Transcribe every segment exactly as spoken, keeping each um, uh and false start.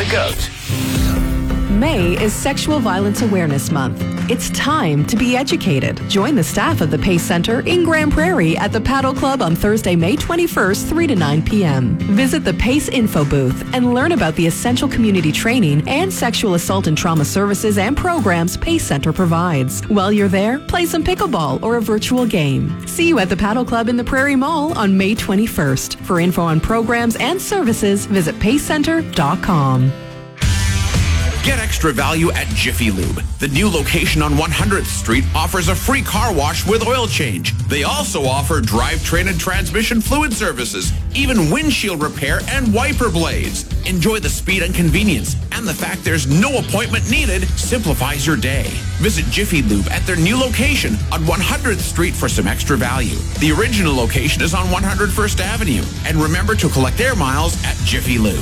Goat. May is Sexual Violence Awareness Month. It's time to be educated. Join the staff of the Pace Center in Grand Prairie at the Paddle Club on Thursday, May twenty-first, three to nine p.m. Visit the Pace Info booth and learn about the essential community training and sexual assault and trauma services and programs Pace Center provides. While you're there, play some pickleball or a virtual game. See you at the Paddle Club in the Prairie Mall on May twenty-first. For info on programs and services, visit pace center dot com. Get extra value at Jiffy Lube. The new location on one hundredth Street offers a free car wash with oil change. They also offer drivetrain and transmission fluid services, even windshield repair and wiper blades. Enjoy the speed and convenience, and the fact there's no appointment needed simplifies your day. Visit Jiffy Lube at their new location on one hundredth Street for some extra value. The original location is on one hundred First Avenue. And remember to collect air miles at Jiffy Lube.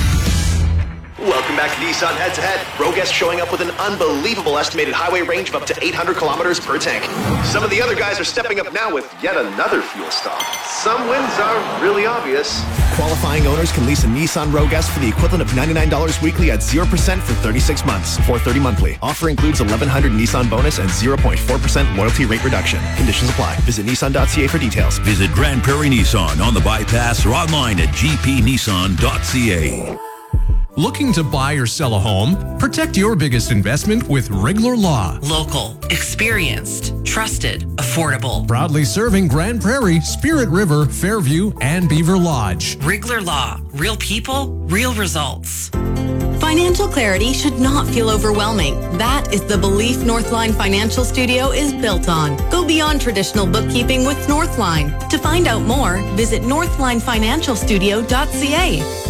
Welcome back to Nissan Head to Head. Roguest showing up with an unbelievable estimated highway range of up to eight hundred kilometers per tank. Some of the other guys are stepping up now with yet another fuel stop. Some wins are really obvious. Qualifying owners can lease a Nissan Rogue-S for the equivalent of ninety-nine dollars weekly at zero percent for thirty-six months, four hundred thirty monthly. Offer includes eleven hundred Nissan bonus and zero point four percent loyalty rate reduction. Conditions apply. Visit Nissan dot c a for details. Visit Grand Prairie Nissan on the bypass or online at g p nissan dot c a. Looking to buy or sell a home? Protect your biggest investment with Rigler Law. Local, experienced, trusted, affordable. Proudly serving Grand Prairie, Spirit River, Fairview, and Beaver Lodge. Rigler Law. Real people, real results. Financial clarity should not feel overwhelming. That is the belief Northline Financial Studio is built on. Go beyond traditional bookkeeping with Northline. To find out more, visit northline financial studio dot c a.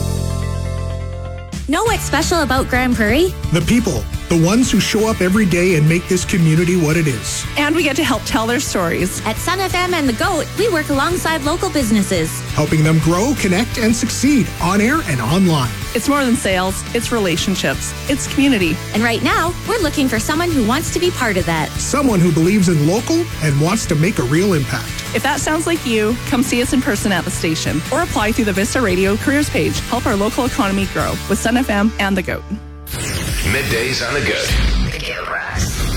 Know what's special about Grand Prairie? The people. The ones who show up every day and make this community what it is. And we get to help tell their stories. At Sun F M and The Goat, we work alongside local businesses, helping them grow, connect, and succeed on air and online. It's more than sales. It's relationships. It's community. And right now, we're looking for someone who wants to be part of that. Someone who believes in local and wants to make a real impact. If that sounds like you, come see us in person at the station or apply through the Vista Radio careers page. Help our local economy grow with Sun F M and The Goat. Middays on The Goat.